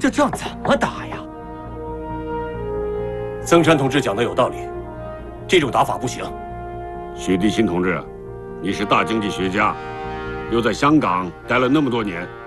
这仗怎么打呀？ 曾山同志讲的有道理，这种打法不行。 许立新同志，你是大经济学家，又在香港待了那么多年。